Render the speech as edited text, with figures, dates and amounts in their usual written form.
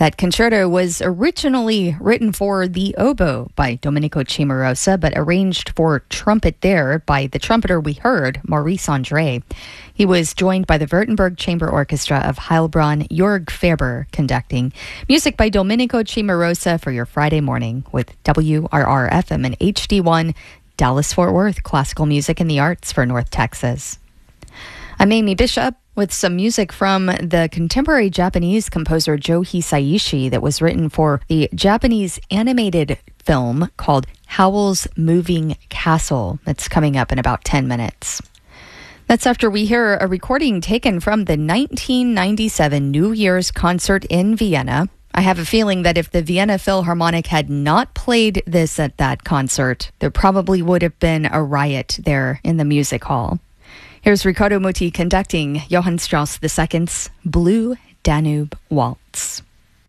That concerto was originally written for the oboe by Domenico Cimarosa, but arranged for trumpet there by the trumpeter we heard, Maurice Andre. He was joined by the Württemberg Chamber Orchestra of Heilbronn, Jörg Ferber conducting. Music by Domenico Cimarosa for your Friday morning with WRR-FM and HD1, Dallas-Fort Worth, classical music and the arts for North Texas. I'm Amy Bishop with some music from the contemporary Japanese composer Joe Hisaishi that was written for the Japanese animated film called Howl's Moving Castle. That's coming up in about 10 minutes. That's after we hear a recording taken from the 1997 New Year's concert in Vienna. I have a feeling that if the Vienna Philharmonic had not played this at that concert, there probably would have been a riot there in the music hall. Here's Riccardo Muti conducting Johann Strauss II's Blue Danube Waltz.